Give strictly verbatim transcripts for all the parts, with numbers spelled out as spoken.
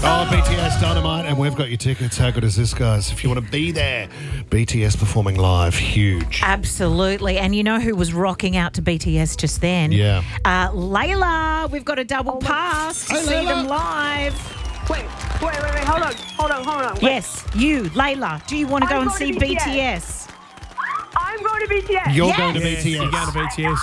Oh, B T S Dynamite, and we've got your tickets. How good is this, guys? If you want to be there, B T S performing live, huge. Absolutely. And you know who was rocking out to B T S just then? Yeah. Uh, Layla, we've got a double Oh pass to Hey, see Layla. them live. Wait, wait, wait, wait, hold on, hold on, hold on. Wait. Yes, you, Layla. Do you want to go I'm and going see to B B T S. T S? I'm going to B T S. You're Yes. going to Yes, B T S. You're going to B T S.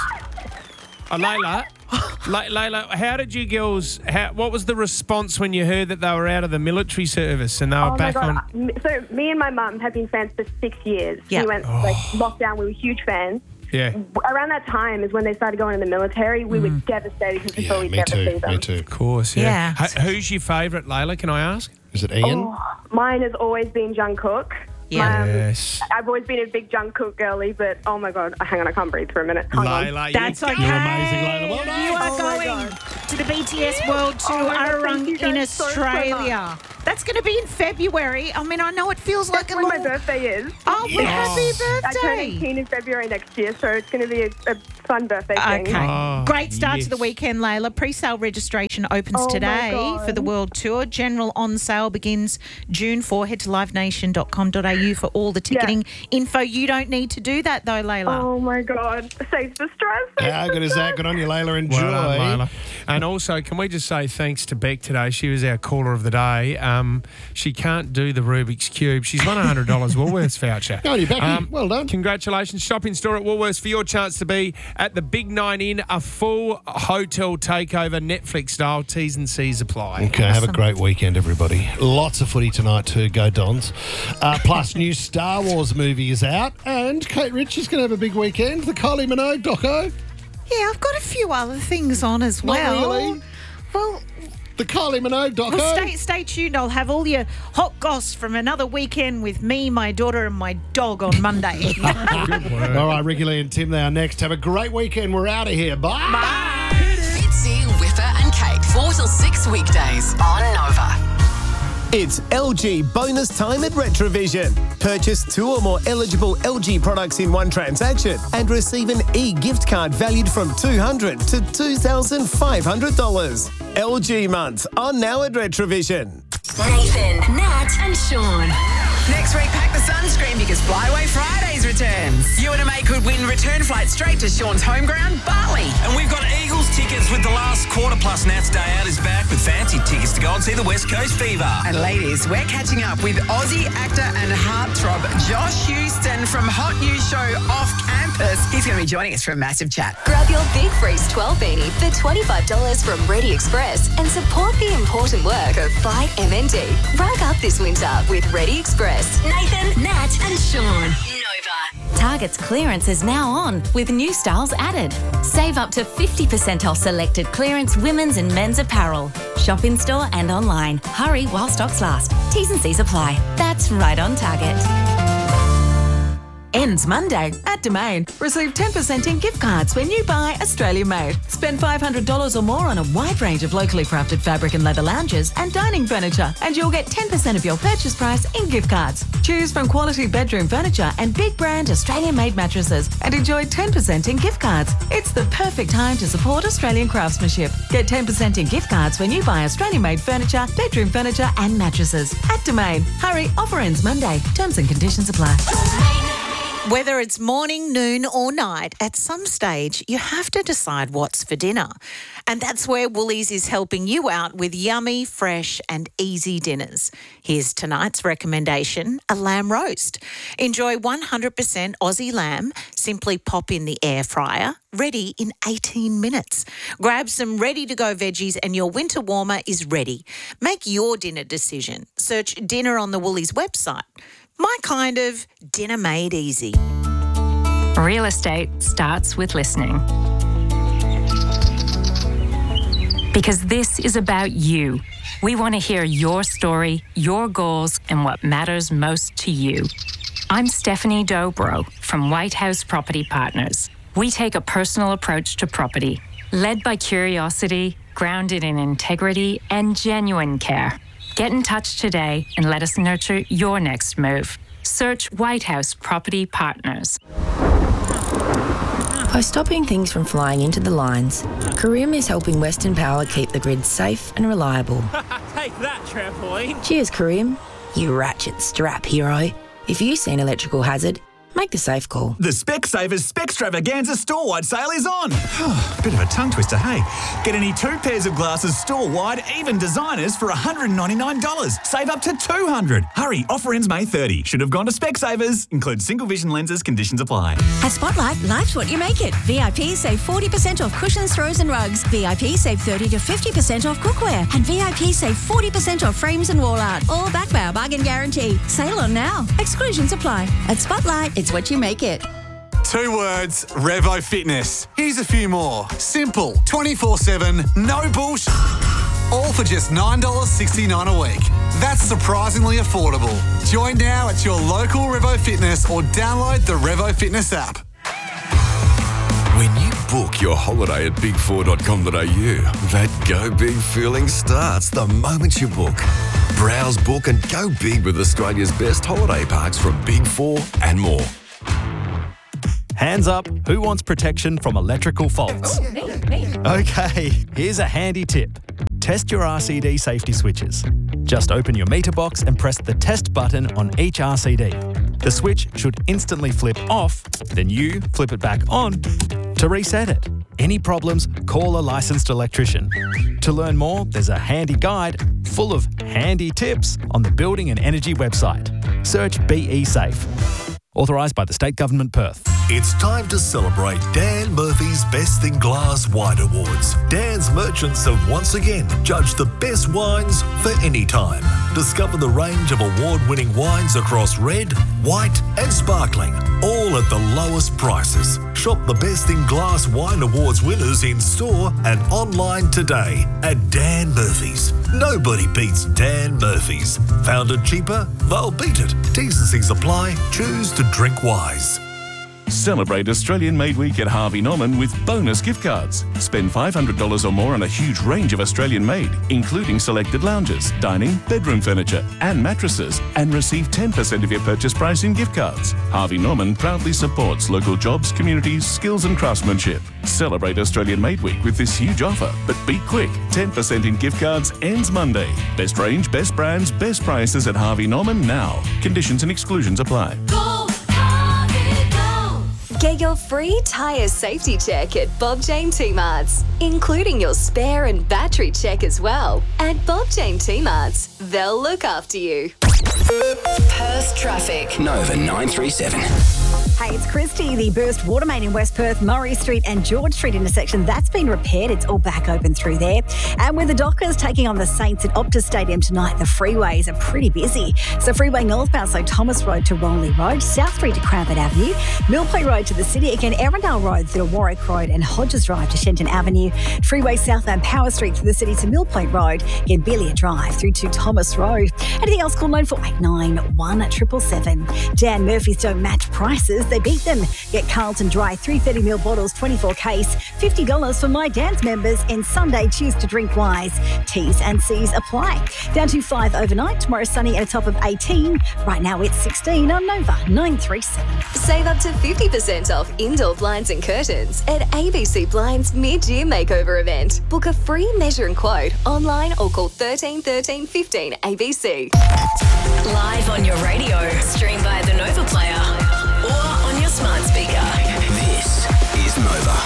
Oh, Layla, Lay- Layla, how did you girls, how, what was the response when you heard that they were out of the military service and they were Oh my back God. on? M- So me and my mum have been fans for six years. Yeah. We went like lockdown. We were huge fans. Yeah, Around that time is when they started going in the military. We were devastated because we thought Yeah, we'd me never see too, them. me too. of course, yeah. Yeah. H- who's your favourite, Layla, can I ask? Is it Ian? Oh, mine has always been Jungkook. Yeah. Um, Yes. I've always been a big Jungkook girly, but oh my God, hang on, I can't breathe for a minute. Hang on. Layla, That's you okay. You're amazing, Layla. Well done. You are Oh my going God. to the B T S World Tour Oh my God, Arung thank you in guys so, so Australia. That's going to be in February. I mean, I know it feels like That's a when my long... birthday is. Oh, well, happy I turn birthday. eighteen in February next year, so it's going to be a, a fun birthday thing. Okay. Oh, Great start to the yes. weekend, Layla. Pre-sale registration opens Oh, my today God. for the World Tour. General on sale begins June fourth. Head to live nation dot com dot a u for all the ticketing info. You don't need to do that, though, Layla. Oh my God, saves the stress. saves How the good is that? stress. Good on you, Layla. Enjoy. Well done, Layla. And also, can we just say thanks to Beck today? She was our caller of the day. Um, she can't do the Rubik's Cube. She's won a one hundred dollars Woolworths voucher. Go on you, Becky. Well done. Congratulations. Shop in store at Woolworths for your chance to be at the Big Nine Inn, a full hotel takeover, Netflix style. T's and C's apply. Okay, have a great weekend, everybody. Lots of footy tonight too. Go Dons. Uh, plus, new Star Wars movie is out, and Kate Ritchie's going to have a big weekend. The Kylie Minogue doco. Yeah, I've got a few other things on as Not well. really. Well, The Kylie Minogue doco. well stay, stay tuned. I'll have all your hot goss from another weekend with me, my daughter, and my dog on Monday. All right, Ricky Lee and Tim, they are next. Have a great weekend. We're out of here. Bye. Bye. Fitzy, Whipper and Kate. four till six weekdays on Nova. It's L G bonus time at Retrovision. Purchase two or more eligible L G products in one transaction and receive an e-gift card valued from two hundred dollars to two thousand five hundred dollars. L G month on now at Retrovision. Nathan, Nat and Sean. Next week, pack the sunscreen because Flyway Fridays returns. You and a mate could win return flights straight to Sean's home ground, Bali. And we've got Eagles tickets with the last quarter, plus Nat's Day Out is back with fancy tickets to go and see the West Coast Fever. And ladies, we're catching up with Aussie actor and heartthrob Josh Houston from Hot News Show Off Campus. He's going to be joining us for a massive chat. Grab your Big Freeze twelve beanie for twenty-five dollars from Ready Express and support the important work of Fight M N D. Rug up this winter with Ready Express. Nathan, Nat and Sean. Nova. Target's clearance is now on with new styles added. Save up to fifty percent off selected clearance women's and men's apparel. Shop in store and online. Hurry while stocks last. T's and C's apply. That's right on Target. Ends Monday at Domain. Receive ten percent in gift cards when you buy Australia Made. Spend five hundred dollars or more on a wide range of locally crafted fabric and leather lounges and dining furniture, and you'll get ten percent of your purchase price in gift cards. Choose from quality bedroom furniture and big brand Australian Made mattresses and enjoy ten percent in gift cards. It's the perfect time to support Australian craftsmanship. Get ten percent in gift cards when you buy Australian Made furniture, bedroom furniture and mattresses at Domain. Hurry, offer ends Monday. Terms and conditions apply. Whether it's morning, noon or night, at some stage you have to decide what's for dinner. And that's where Woolies is helping you out with yummy, fresh and easy dinners. Here's tonight's recommendation, a lamb roast. Enjoy one hundred percent Aussie lamb. Simply pop in the air fryer. Ready in eighteen minutes. Grab some ready-to-go veggies and your winter warmer is ready. Make your dinner decision. Search dinner on the Woolies website. My kind of dinner made easy. Real estate starts with listening. Because this is about you. We want to hear your story, your goals, and what matters most to you. I'm Stephanie Dobro from White House Property Partners. We take a personal approach to property, led by curiosity, grounded in integrity, and genuine care. Get in touch today and let us nurture your next move. Search White House Property Partners. By stopping things from flying into the lines, Careem is helping Western Power keep the grid safe and reliable. Take that, trampoline. Cheers, Kareem. You ratchet strap hero. If you see an electrical hazard, make the safe call. The Specsavers Specstravaganza store-wide sale is on. Bit of a tongue twister, hey? Get any two pairs of glasses store-wide, even designers, for one hundred ninety-nine dollars. Save up to two hundred dollars. Hurry, offer ends May thirtieth. Should have gone to Specsavers. Includes single vision lenses, conditions apply. At Spotlight, life's what you make it. V I P save forty percent off cushions, throws and rugs. V I P save thirty to fifty percent off cookware. And V I P save forty percent off frames and wall art. All backed by our bargain guarantee. Sale on now. Exclusions apply. At Spotlight, it's what you make it. Two words, Revo Fitness. Here's a few more. Simple, twenty-four seven, no bullshit. All for just nine dollars sixty-nine a week. That's surprisingly affordable. Join now at your local Revo Fitness or download the Revo Fitness app. When you book your holiday at big four dot com dot a u, that go big feeling starts the moment you book. Browse, book and go big with Australia's best holiday parks from Big Four and more. Hands up, who wants protection from electrical faults? Oh, me, me. Okay, here's a handy tip. Test your R C D safety switches. Just open your meter box and press the test button on each R C D. The switch should instantly flip off, then you flip it back on to reset it. Any problems, call a licensed electrician. To learn more, there's a handy guide full of handy tips on the Building and Energy website. Search B E Safe. Authorised by the State Government, Perth. It's time to celebrate Dan Murphy's Best in Glass Wine Awards. Dan's merchants have once again judged the best wines for any time. Discover the range of award-winning wines across red, white and sparkling, all at the lowest prices. Shop the Best in Glass Wine Awards winners in store and online today at Dan Murphy's. Nobody beats Dan Murphy's. Found it cheaper? They'll beat it. T's and C's apply. Choose to drink wise. Celebrate Australian Made Week at Harvey Norman with bonus gift cards. Spend five hundred dollars or more on a huge range of Australian made, including selected lounges, dining, bedroom furniture and mattresses, and receive ten percent of your purchase price in gift cards. Harvey Norman proudly supports local jobs, communities, skills and craftsmanship. Celebrate Australian Made Week with this huge offer, but be quick. ten percent in gift cards ends Monday. Best range, best brands, best prices at Harvey Norman now. Conditions and exclusions apply. Get your free tyre safety check at Bob Jane T-Marts, including your spare and battery check as well. At Bob Jane T-Marts, they'll look after you. Perth traffic. Nova nine three seven. Hey, it's Christy. The burst water main in West Perth, Murray Street and George Street intersection, that's been repaired. It's all back open through there. And with the Dockers taking on the Saints at Optus Stadium tonight, the freeways are pretty busy. So freeway northbound, so Thomas Road to Rolney Road, South Street to Crampett Avenue, Mill Point Road to the city, again Arundel Road through to Warwick Road and Hodges Drive to Shenton Avenue, freeway southbound Power Street through the city to Mill Point Road, again Belia Drive through to Thomas Road. Anything else, call nine four eight nine, one seven seven seven. Dan Murphy's don't match prices, they beat them. Get Carlton Dry three hundred thirty milliliter bottles, twenty-four case, fifty dollars for My Dan's members, and Sunday choose to drink wise. T's and C's apply. Down to five overnight, tomorrow sunny at a top of eighteen. Right now it's sixteen on Nova nine three seven. Save up to fifty percent off indoor blinds and curtains at A B C Blinds mid-year makeover event. Book a free measure and quote online or call thirteen thirteen fifteen A B C. Live on your radio, stream via the Nova player or on your smart speaker. This is Nova.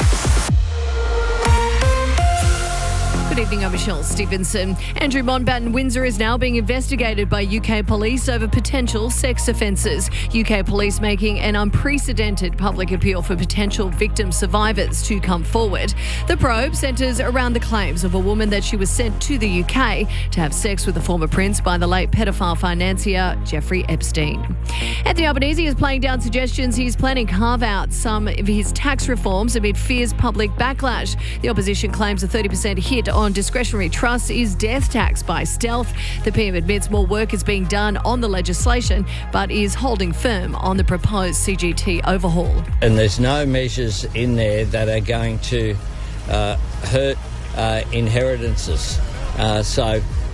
Good evening, I'm Michelle Stevenson. Andrew Mountbatten Windsor is now being investigated by U K police over potential sex offences. U K police making an unprecedented public appeal for potential victim survivors to come forward. The probe centres around the claims of a woman that she was sent to the U K to have sex with the former prince by the late pedophile financier Jeffrey Epstein. Anthony Albanese is playing down suggestions he's planning carve out some of his tax reforms amid fears public backlash. The opposition claims a thirty percent hit on discretionary trusts is death tax by stealth. The P M admits more work is being done on the legislation, but is holding firm on the proposed C G T overhaul. And there's no measures in there that are going to uh, hurt uh, inheritances. Uh, so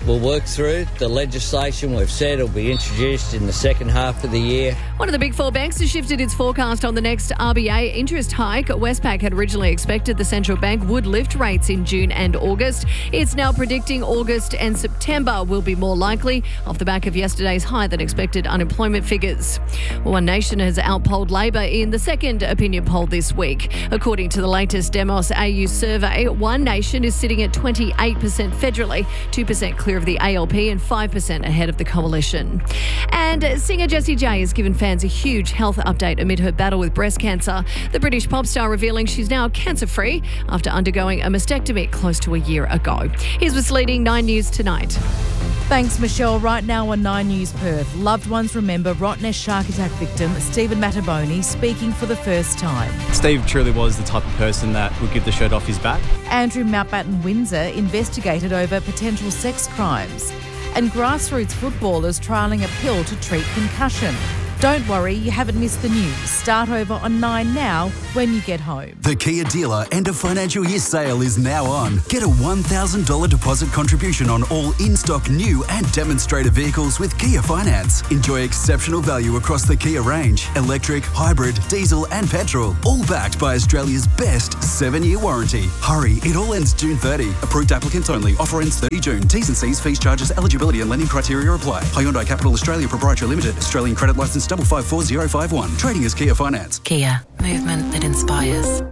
we'll work through the legislation. We've said it'll be introduced in the second half of the year. One of the big four banks has shifted its forecast on the next R B A interest hike. Westpac had originally expected the central bank would lift rates in June and August. It's now predicting August and September will be more likely off the back of yesterday's higher than expected unemployment figures. One Nation has outpolled Labor in the second opinion poll this week. According to the latest Demos A U survey, One Nation is sitting at twenty-eight percent federally, two percent clear of the A L P and five percent ahead of the coalition. And singer Jessie J has given fans a huge health update amid her battle with breast cancer. The British pop star revealing she's now cancer-free after undergoing a mastectomy close to a year ago. Here's what's leading Nine News tonight. Thanks, Michelle. Right now on Nine News Perth, loved ones remember Rottnest shark attack victim Stephen Mattaboni speaking for the first time. Steve truly was the type of person that would give the shirt off his back. Andrew Mountbatten Windsor investigated over potential sex crimes. And grassroots footballers trialling a pill to treat concussion. Don't worry, you haven't missed the news. Start over on Nine now when you get home. The Kia dealer end of financial year sale is now on. Get a one thousand dollars deposit contribution on all in-stock new and demonstrator vehicles with Kia Finance. Enjoy exceptional value across the Kia range. Electric, hybrid, diesel and petrol. All backed by Australia's best seven-year warranty. Hurry, it all ends June thirtieth. Approved applicants only. Offer ends thirtieth June. T's and C's, fees, charges, eligibility and lending criteria apply. Hyundai Capital Australia Proprietary Limited. Australian credit licence double five four zero five one. Trading as Kia Finance. Kia, movement that inspires.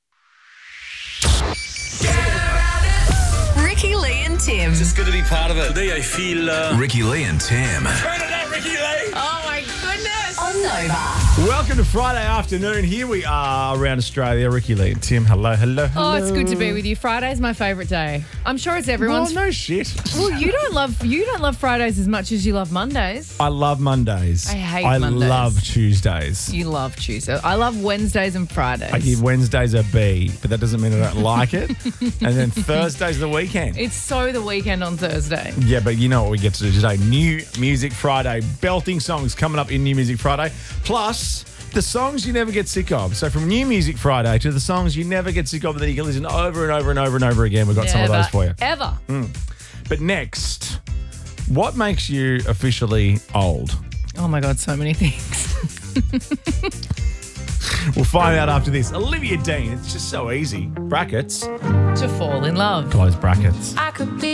Ricky, Lee and Tim. It's just good to be part of it. Today I feel... Uh... Ricky Lee and Tim. Turn it up, Ricky Lee. Oh my goodness. On Nova. Welcome to Friday afternoon. Here we are around Australia. Ricky Lee and Tim. Hello, hello, hello. Oh, it's good to be with you. Friday's my favourite day. I'm sure it's everyone's. Well, no shit. Well, you don't love you don't love Fridays as much as you love Mondays. I love Mondays. I hate I Mondays. love Tuesdays. You love Tuesdays. I love Wednesdays and Fridays. I give Wednesdays a B, but that doesn't mean I don't like it. And then Thursday's the weekend. It's so the weekend on Thursday. Yeah, but you know what we get to do today? New Music Friday. Belting songs coming up in New Music Friday. Plus, the songs you never get sick of. So from New Music Friday to the songs you never get sick of that you can listen over and over and over and over again. We've got Never, some of those for you. Ever. Mm. But next, what makes you officially old? Oh my God, so many things. We'll find out after this. Olivia Dean, it's just so easy. Brackets. To fall in love. Close brackets. I could be